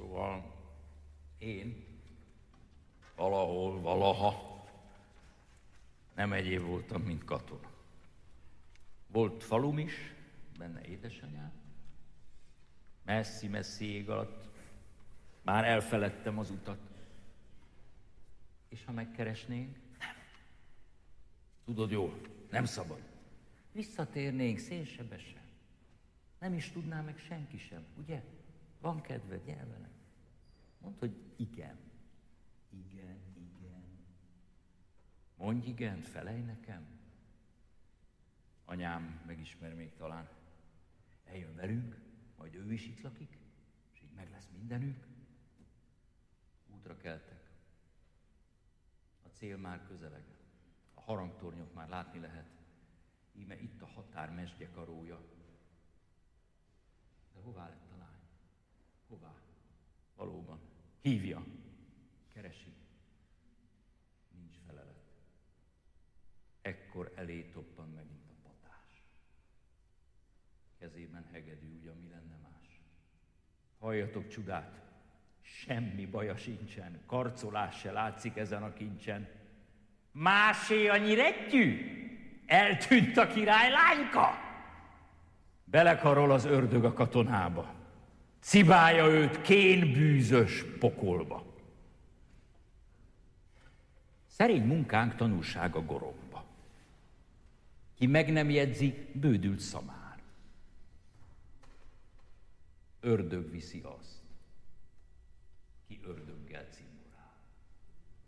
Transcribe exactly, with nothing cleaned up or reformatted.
Szóval én valahol, valaha nem egyéb voltam, mint katona. Volt falum is, benne édesanyám. Messzi-messzi ég alatt. Már elfeledtem az utat. És ha megkeresnénk? Nem. Tudod jól, nem szabad. Visszatérnénk szélsebesen. Nem is tudná meg senki sem, ugye? Van kedved, gyere velem. Mondd, hogy igen. Igen, igen. Mondj igen, felej nekem. Anyám megismer még talán. Eljön velünk, majd ő is itt lakik, és így meg lesz mindenünk. Útra keltek. A cél már közeleg. A harangtornyot már látni lehet. Íme itt a határ mesgyekarója. De hová lett a lány? Hová? Valóban. Hívja. Keresi. Nincs felelet. Ekkor elé toppan megint a patás. Kezében hegedű, ugyan mi lenne más. Halljatok csodát. Semmi baja sincsen. Karcolás se látszik ezen a kincsen. Másé a nyirettyű? Eltűnt a király lányka? Belekarol az ördög a katonába. Cibálja őt kénbűzös pokolba. Szerény munkánk tanulsága goromba. Ki meg nem jegyzi, bődült szamár. Ördög viszi azt, ki ördög